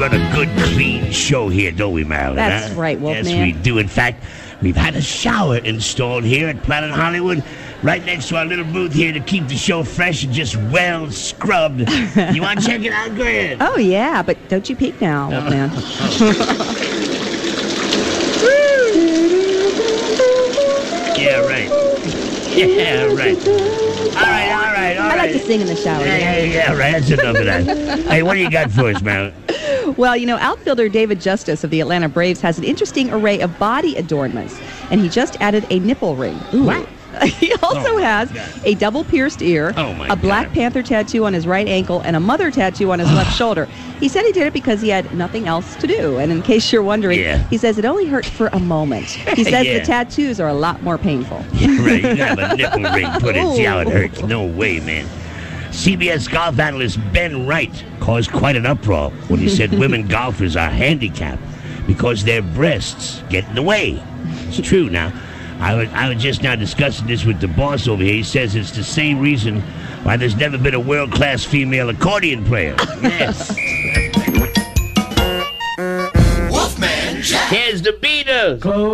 run a good, clean show here, don't we, Marilyn? That's right, Yes, Wolfman. we do. In fact, we've had a shower installed here at Planet Hollywood, right next to our little booth here to keep the show fresh and just well scrubbed. You want to check it out? Go ahead. Oh, yeah, but don't you peek now, Wolfman. Yeah, right. Yeah, right. All right. I like to sing in the shower. Yeah, right. That's enough of that. Hey, what do you got for us, Marilyn? Well, outfielder David Justice of the Atlanta Braves has an interesting array of body adornments, and he just added a nipple ring. Ooh. What? He also has a double-pierced ear, a Black Panther tattoo on his right ankle, and a mother tattoo on his left shoulder. He said he did it because he had nothing else to do. And in case you're wondering, he says it only hurt for a moment. He says the tattoos are a lot more painful. Yeah, right. You got a nipple ring put in. See how it hurts? No way, man. CBS golf analyst Ben Wright caused quite an uproar when he said women golfers are handicapped because their breasts get in the way. It's true now. I was just now discussing this with the boss over here. He says it's the same reason why there's never been a world-class female accordion player. Yes. Wolfman Jack. Here's the Beatles.